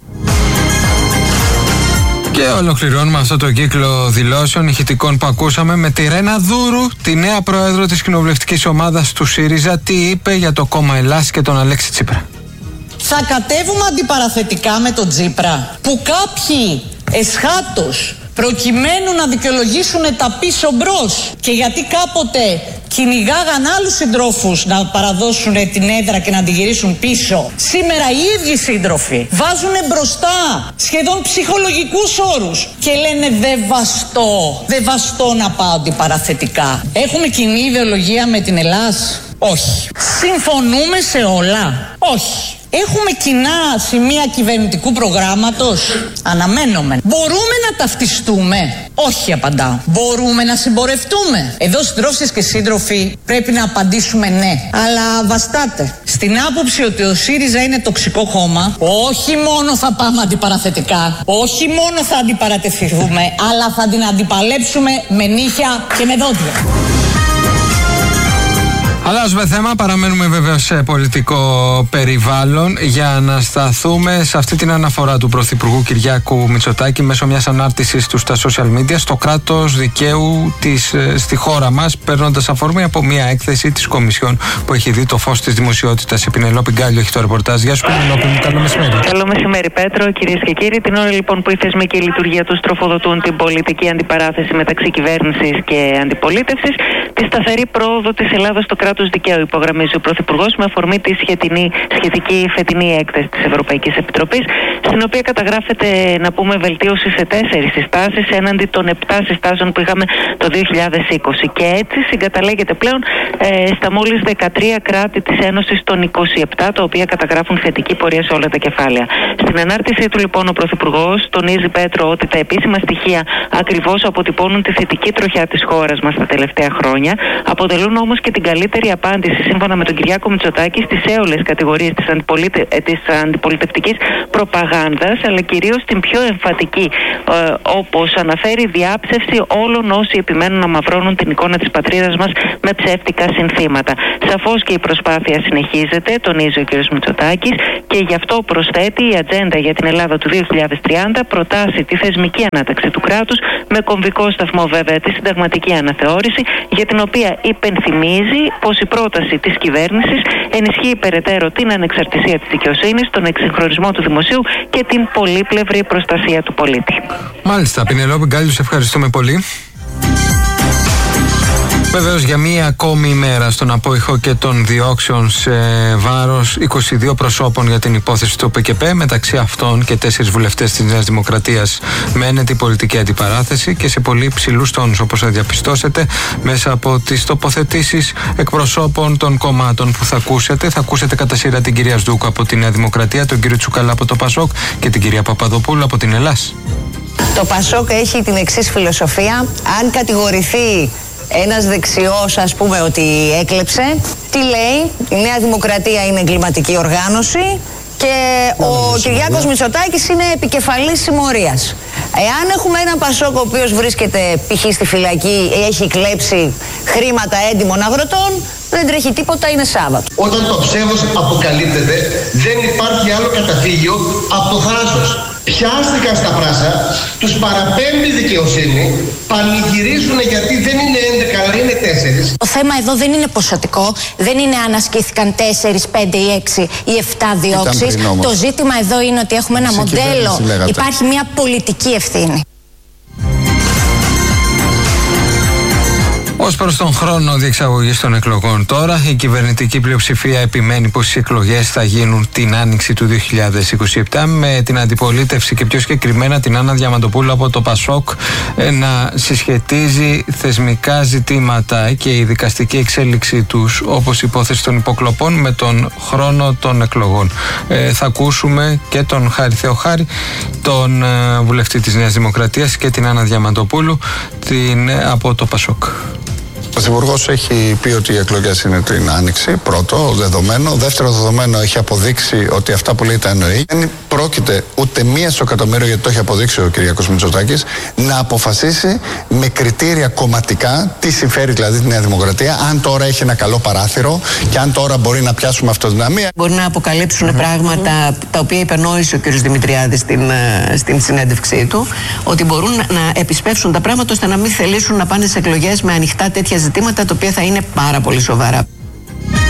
Και ολοκληρώνουμε αυτό το κύκλο δηλώσεων ηχητικών που ακούσαμε με τη Ρένα Δούρου, τη νέα πρόεδρο της κοινοβουλευτικής ομάδας του ΣΥΡΙΖΑ, τι είπε για το κόμμα Ελλάς και τον Αλέξη Τσίπρα. Θα κατέβουμε αντιπαραθετικά με τον Τσίπρα, που κάποιοι εσχάτως προκειμένου να δικαιολογήσουν τα πίσω μπρος και γιατί κάποτε κυνηγάγαν άλλους συντρόφους να παραδώσουν την έδρα και να την γυρίσουν πίσω. Σήμερα οι ίδιοι σύντροφοι βάζουν μπροστά σχεδόν ψυχολογικούς όρους και λένε δεν βαστώ να πάω αντιπαραθετικά. Έχουμε κοινή ιδεολογία με την Ελλάς? Όχι. Συμφωνούμε σε όλα? Όχι. Έχουμε κοινά σημεία κυβερνητικού προγράμματος? Αναμένουμε. Μπορούμε να ταυτιστούμε? Όχι, απαντάω. Μπορούμε να συμπορευτούμε? Εδώ συντρόφισσες και σύντροφοι πρέπει να απαντήσουμε ναι. Αλλά βαστάτε. Στην άποψη ότι ο ΣΥΡΙΖΑ είναι τοξικό κόμμα, όχι μόνο θα πάμε αντιπαραθετικά, όχι μόνο θα αντιπαρατεθούμε, αλλά θα την αντιπαλέψουμε με νύχια και με δόντια. Αλλάζουμε θέμα, παραμένουμε βέβαιως σε πολιτικό περιβάλλον για να σταθούμε σε αυτή την αναφορά του Πρωθυπουργού Κυριάκου Μητσοτάκη μέσω μιας ανάρτησης του στα social media στο κράτος δικαίου στη χώρα μας, παίρνοντας αφορμή από μια έκθεση της Κομισιόν που έχει δει το φως της δημοσιότητας. Η Πινελόπη Γκάλιο έχει το ρεπορτάζ. Γεια σου Πινελόπη μου, καλό μεσημέρι. Καλό μεσημέρι Πέτρο, κυρίες και κύριοι. Την ώρα λοιπόν που οι θεσμική λειτουργία τους τροφοδοτούν την πολιτική αντιπαράθεση μεταξύ κυβέρνησης και αντιπολίτευσης, τη σταθερή πρόοδο της Ελλάδας στο κράτος δικαίου υπογραμμίζει ο Πρωθυπουργός με αφορμή τη σχετική φετινή έκθεση της Ευρωπαϊκής Επιτροπής, στην οποία καταγράφεται, να πούμε, βελτίωση σε 4 συστάσεις έναντι των 7 συστάσεων που είχαμε το 2020. Και έτσι συγκαταλέγεται πλέον στα μόλις 13 κράτη της Ένωσης των 27, τα οποία καταγράφουν θετική πορεία σε όλα τα κεφάλαια. Στην ανάρτησή του λοιπόν ο Πρωθυπουργός τονίζει, Πέτρο, ότι τα επίσημα στοιχεία ακριβώς αποτυπώνουν τη θετική τροχιά της χώρας μας τα τελευταία χρόνια, αποτελούν όμως και την καλύτερη απάντηση σύμφωνα με τον Κυριάκο Μητσοτάκη στις έολες κατηγορίες της αντιπολιτευτικής προπαγάνδας, αλλά κυρίως την πιο εμφατική, όπως αναφέρει, διάψευση όλων όσοι επιμένουν να μαυρώνουν την εικόνα της πατρίδας μας με ψεύτικα συνθήματα. Σαφώς και η προσπάθεια συνεχίζεται, τονίζει ο κ. Μητσοτάκης, και γι' αυτό προσθέτει η ατζέντα για την Ελλάδα του 2030 προτάσει τη θεσμική ανάταξη του κράτους, με κομβικό σταθμό βέβαια τη συνταγματική αναθεώρηση, για την οποία υπενθυμίζει πως η πρόταση της κυβέρνησης ενισχύει περαιτέρω την ανεξαρτησία της δικαιοσύνης, τον εξυγχρονισμό του δημοσίου και την πολύπλευρη προστασία του πολίτη. Μάλιστα, Πινελόπη Γκάλιο, σε ευχαριστούμε πολύ. Βεβαίως, για μία ακόμη ημέρα στον απόϊχο και των διώξεων σε βάρος 22 προσώπων για την υπόθεση του ΠΚΠ, μεταξύ αυτών και 4 βουλευτές της Νέας Δημοκρατίας, μένεται η πολιτική αντιπαράθεση και σε πολύ ψηλούς τόνους, όπως θα διαπιστώσετε μέσα από τις τοποθετήσεις εκπροσώπων των κομμάτων που θα ακούσετε. Θα ακούσετε κατά σειρά την κυρία Σδούκου από τη Νέα Δημοκρατία, τον κύριο Τσουκαλά από το ΠΑΣΟΚ και την κυρία Παπαδοπούλου από την Ελλάς. Το ΠΑΣΟΚ έχει την εξής φιλοσοφία: αν κατηγορηθεί ένας δεξιός, ας πούμε, ότι έκλεψε, τι λέει? Η Νέα Δημοκρατία είναι εγκληματική οργάνωση και ο Κυριάκος Μητσοτάκης είναι επικεφαλής συμμορίας. Εάν έχουμε έναν ΠΑΣΟΚ ο οποίος βρίσκεται π.χ. στη φυλακή, έχει κλέψει χρήματα έντιμων αγροτών, δεν τρέχει τίποτα, είναι Σάββατο. Όταν το ψεύδος αποκαλύπτεται, δεν υπάρχει άλλο καταφύγιο από το θράσος. Πιάστηκαν στα πράσα, τους παραπέμπει δικαιοσύνη, πανηγυρίζουν γιατί δεν είναι 11 αλλά είναι 4. Το θέμα εδώ δεν είναι ποσοτικό, δεν είναι αν ασκήθηκαν 4, 5 ή 6 ή 7 διώξεις. Το ζήτημα εδώ είναι ότι έχουμε ένα μοντέλο, υπάρχει μια πολιτική ευθύνη. Ως προς τον χρόνο διεξαγωγής των εκλογών τώρα, η κυβερνητική πλειοψηφία επιμένει πως οι εκλογές θα γίνουν την άνοιξη του 2027, με την αντιπολίτευση και πιο συγκεκριμένα την Άννα Διαμαντοπούλου από το ΠΑΣΟΚ να συσχετίζει θεσμικά ζητήματα και η δικαστική εξέλιξή τους, όπως η υπόθεση των υποκλοπών, με τον χρόνο των εκλογών. Θα ακούσουμε και τον Χάρη Θεοχάρη, τον βουλευτή της Νέας Δημοκρατίας, και την Άννα Διαμαντοπούλου από το ΠΑΣΟΚ. Ο Πρωθυπουργός έχει πει ότι οι εκλογές είναι την άνοιξη, πρώτο δεδομένο. Δεύτερο δεδομένο, έχει αποδείξει ότι αυτά που λέει τα εννοεί. Δεν πρόκειται ούτε μία στο εκατομμύριο, γιατί το έχει αποδείξει ο Κυριάκος Μητσοτάκης, να αποφασίσει με κριτήρια κομματικά τι συμφέρει δηλαδή τη Νέα Δημοκρατία, αν τώρα έχει ένα καλό παράθυρο και αν τώρα μπορεί να πιάσουμε αυτοδυναμία. Μπορεί να αποκαλύψουν πράγματα τα οποία υπενόησε ο κ. Δημητριάδης στην συνέντευξή του, ότι μπορούν να επισπεύσουν τα πράγματα ώστε να μην θελήσουν να πάνε σε εκλογές με ανοιχτά τέτοια ζητήματα, τα οποία θα είναι πάρα πολύ σοβαρά.